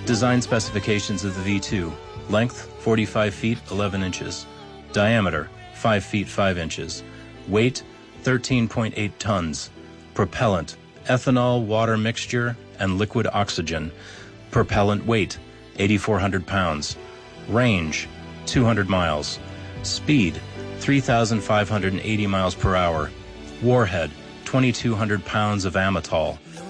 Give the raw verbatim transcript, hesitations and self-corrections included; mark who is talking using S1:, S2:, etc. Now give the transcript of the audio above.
S1: Design specifications of the V two. Length, forty-five feet, eleven inches. Diameter, five feet, five inches. Weight, thirteen point eight tons. Propellant, ethanol, water mixture, and liquid oxygen. Propellant weight, eighty-four hundred pounds. Range, two hundred miles. Speed, three thousand five hundred eighty miles per hour. Warhead, twenty-two hundred pounds of amytal.